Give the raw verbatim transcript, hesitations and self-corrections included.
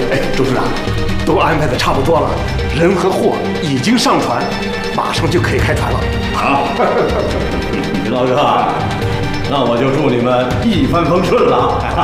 哎，周处长，都安排的差不多了，人和货已经上船，马上就可以开船了。 好，于老哥，那我就祝你们一帆风顺了。